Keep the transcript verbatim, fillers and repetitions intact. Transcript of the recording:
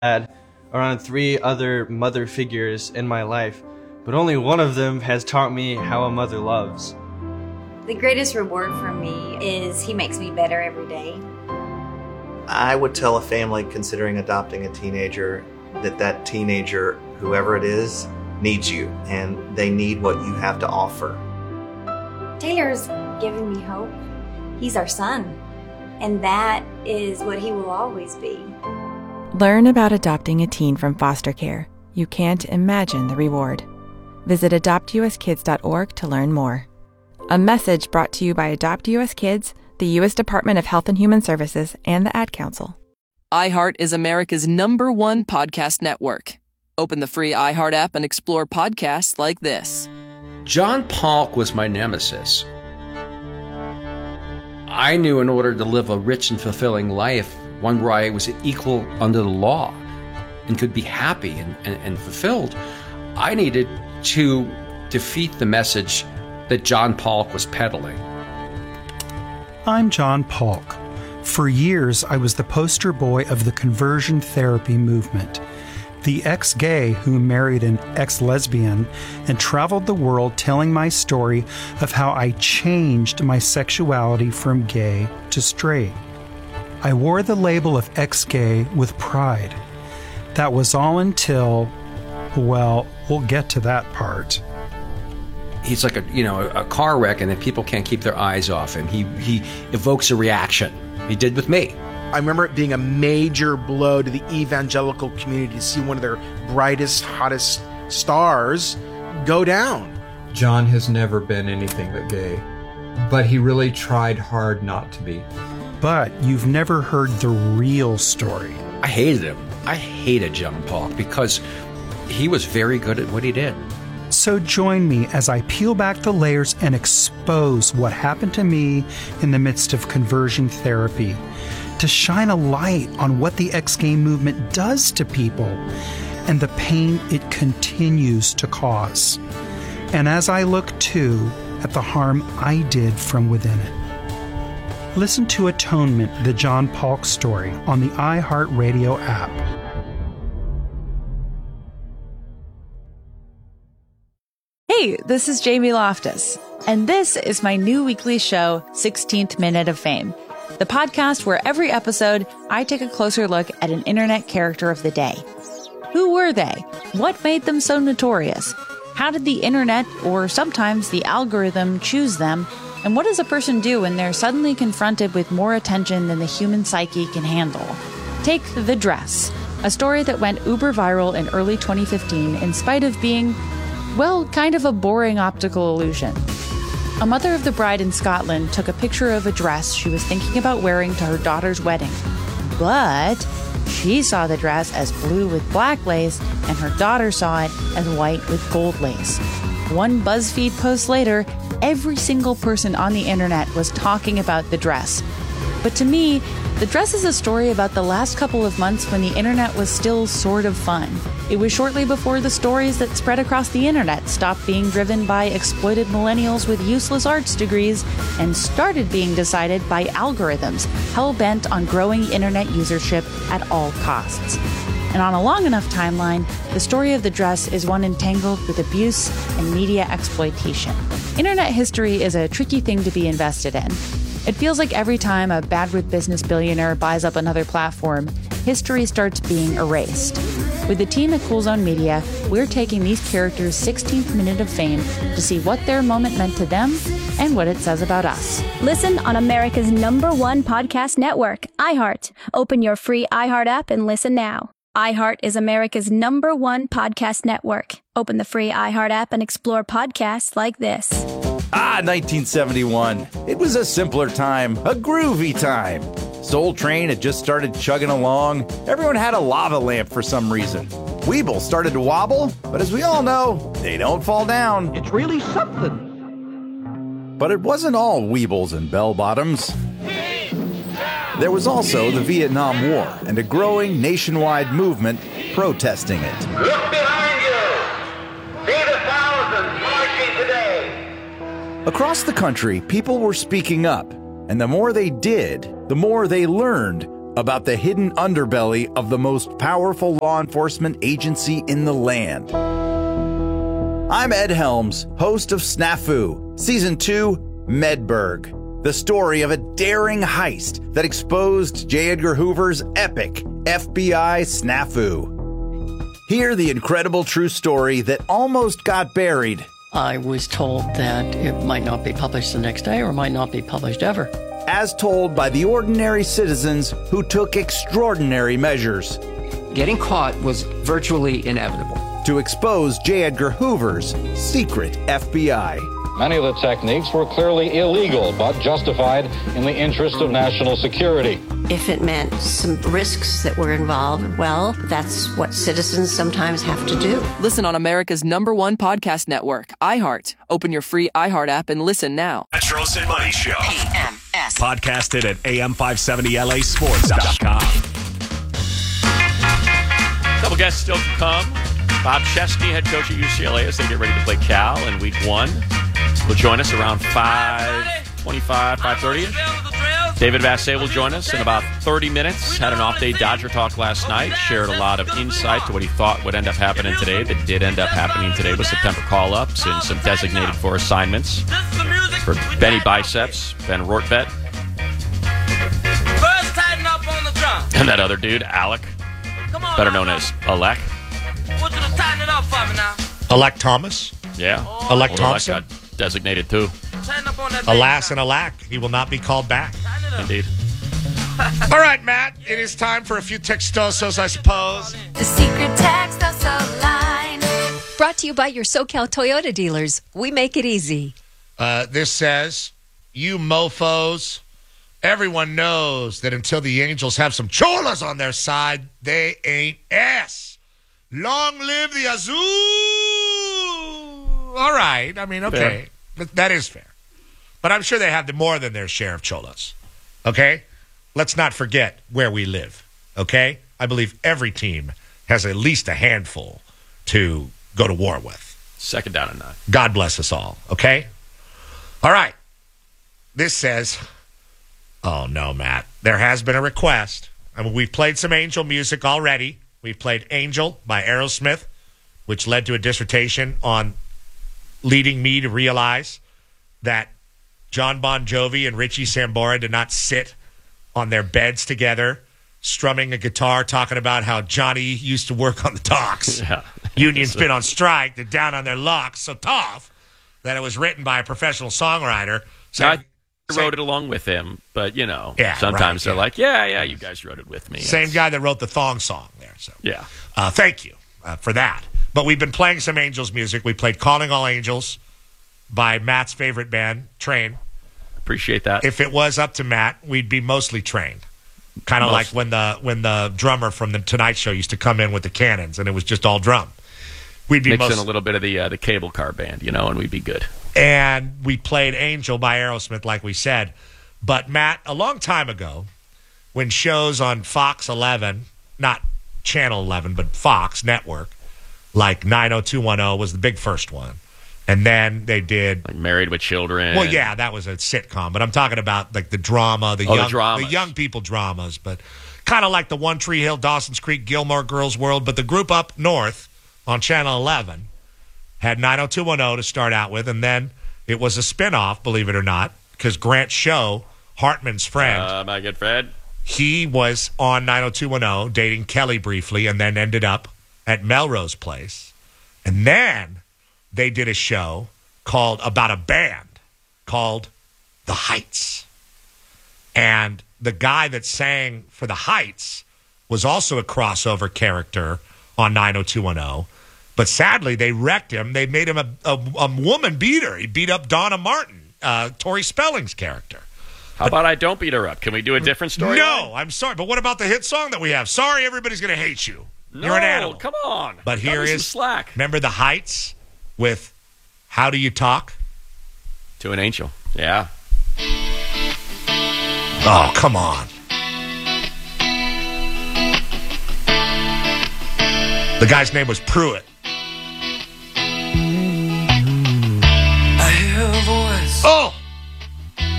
had around three other mother figures in my life, but only one of them has taught me how a mother loves. The greatest reward for me is he makes me better every day. I would tell a family considering adopting a teenager that that teenager, whoever it is, needs you, and they need what you have to offer. Taylor's given me hope. He's our son, and that is what he will always be. Learn about adopting a teen from foster care. You can't imagine the reward. Visit adopt u s kids dot org to learn more. A message brought to you by Adopt U S Kids, the U S Department of Health and Human Services, and the Ad Council. iHeart is America's number one podcast network. Open the free iHeart app and explore podcasts like this. John Polk was my nemesis. I knew in order to live a rich and fulfilling life, one where I was equal under the law and could be happy and, and, and fulfilled, I needed to defeat the message that John Polk was peddling. I'm John Polk. For years, I was the poster boy of the conversion therapy movement, the ex-gay who married an ex-lesbian and traveled the world telling my story of how I changed my sexuality from gay to straight. I wore the label of ex-gay with pride. That was all until, well, we'll get to that part. He's like a, you know, a car wreck, and then people can't keep their eyes off him. He he evokes a reaction. He did with me. I remember it being a major blow to the evangelical community to see one of their brightest, hottest stars go down. John has never been anything but gay, but he really tried hard not to be. But you've never heard the real story. I hated him. I hated John Polk because he was very good at what he did. So join me as I peel back the layers and expose what happened to me in the midst of conversion therapy, to shine a light on what the ex-gay movement does to people and the pain it continues to cause. And as I look, too, at the harm I did from within it. Listen to Atonement, the John Polk story, on the iHeartRadio app. Hey, this is Jamie Loftus, and this is my new weekly show, sixteenth Minute of Fame, the podcast where every episode I take a closer look at an internet character of the day. Who were they? What made them so notorious? How did the internet, or sometimes the algorithm, choose them? And what does a person do when they're suddenly confronted with more attention than the human psyche can handle? Take The Dress, a story that went uber viral in early twenty fifteen in spite of being, well, kind of a boring optical illusion. A mother of the bride in Scotland took a picture of a dress she was thinking about wearing to her daughter's wedding. But she saw the dress as blue with black lace, and her daughter saw it as white with gold lace. One BuzzFeed post later, every single person on the internet was talking about the dress. But to me, the dress is a story about the last couple of months when the internet was still sort of fun. It was shortly before the stories that spread across the internet stopped being driven by exploited millennials with useless arts degrees and started being decided by algorithms hell-bent on growing internet usership at all costs. And on a long enough timeline, the story of the dress is one entangled with abuse and media exploitation. Internet history is a tricky thing to be invested in. It feels like every time a bad with business billionaire buys up another platform, history starts being erased. With the team at Cool Zone Media, we're taking these characters' sixteenth minute of fame to see what their moment meant to them and what it says about us. Listen on America's number one podcast network, iHeart. Open your free iHeart app and listen now. iHeart is America's number one podcast network. Open the free iHeart app and explore podcasts like this. Ah, nineteen seventy-one. It was a simpler time, a groovy time. Soul Train had just started chugging along. Everyone had a lava lamp for some reason. Weeble started to wobble, but as we all know, they don't fall down. It's really something. But it wasn't all Weebles and bell-bottoms. There was also the Vietnam War and a growing nationwide movement protesting it. Look behind you! See the thousands marching today! Across the country, people were speaking up, and the more they did, the more they learned about the hidden underbelly of the most powerful law enforcement agency in the land. I'm Ed Helms, host of Snafu, Season two, Medberg, the story of a daring heist that exposed J. Edgar Hoover's epic F B I snafu. Hear the incredible true story that almost got buried. I was told that it might not be published the next day or might not be published ever. As told by the ordinary citizens who took extraordinary measures. Getting caught was virtually inevitable. To expose J. Edgar Hoover's secret F B I. Many of the techniques were clearly illegal, but justified in the interest of national security. If it meant some risks that were involved, well, that's what citizens sometimes have to do. Listen on America's number one podcast network, iHeart. Open your free iHeart app and listen now. The Trost and Money Show. P M S. Podcasted at A M five seventy L A sports dot com. Couple guests still to come. Bob Chesney, head coach at U C L A, as they get ready to play Cal in week one. Will join us around five twenty-five, five thirty. David Vassay will join us in about thirty minutes. Had an off-day Dodger talk last night. Shared a lot of insight to what he thought would end up happening today. That did end up happening today with September call-ups and some designated for assignments. For Benny Biceps, Ben Rortvet. First, tighten up on the drum. And that other dude, Alec, better known as Alec. I want you to tighten it up for me now. Alec Thomas. Yeah. Alec Old Thompson. Alec got designated too. Tighten up on that Alas and alack, he will not be called back. Indeed. All right, Matt, it is time for a few textosos, I suppose. The secret Textoso line. Brought to you by your SoCal Toyota dealers. We make it easy. Uh, this says, you mofos, everyone knows that until the Angels have some cholas on their side, they ain't ass. Long live the Azul! All right. I mean, okay. Fair. That is fair. But I'm sure they have the more than their share of cholas. Okay? Let's not forget where we live. Okay? I believe every team has at least a handful to go to war with. Second down and nine. God bless us all. Okay? All right. This says, oh, no, Matt. There has been a request. I mean, we've played some Angel music already. We've played Angel by Aerosmith, which led to a dissertation on leading me to realize that John Bon Jovi and Richie Sambora did not sit on their beds together, strumming a guitar, talking about how Johnny used to work on the docks. Yeah. Union's been on strike. They're down on their luck so tough that it was written by a professional songwriter. So I wrote it along with him, but, you know, yeah, sometimes right, they're yeah. like, yeah, yeah, you guys wrote it with me. Same It's, guy that wrote the thong song there. So yeah. Uh, thank you uh, for that. But we've been playing some Angels music. We played Calling All Angels by Matt's favorite band, Train. Appreciate that. If it was up to Matt, we'd be mostly Train. Kind of like when the when the drummer from the Tonight Show used to come in with the cannons and it was just all drum. We'd be Mix most- in a little bit of the uh, the cable car band, you know, and we'd be good. And we played Angel by Aerosmith, like we said. But Matt, a long time ago, when shows on Fox eleven, not Channel eleven, but Fox Network, like nine oh two one oh was the big first one. And then they did like Married with Children. Well, yeah, that was a sitcom, but I'm talking about like the drama, the oh, young the, dramas. the young people dramas, but kind of like the One Tree Hill, Dawson's Creek, Gilmore Girls World. But the group up north on Channel eleven had nine oh two one oh to start out with, and then it was a spinoff, believe it or not, because Grant Show, Hartman's friend, uh, my good friend, he was on nine oh two one oh dating Kelly briefly, and then ended up at Melrose Place, and then they did a show called about a band called The Heights. And the guy that sang for The Heights was also a crossover character on nine oh two one oh. But sadly, they wrecked him. They made him a, a, a woman beater. He beat up Donna Martin, uh, Tori Spelling's character. How about I don't beat her up? Can we do a different story? No, I'm sorry. But what about the hit song that we have? Sorry, everybody's going to hate you. No, You're an animal. Come on. But Cut here me some is slack. Remember The Heights with How Do You Talk? To an Angel. Yeah. Oh, come on. The guy's name was Pruitt.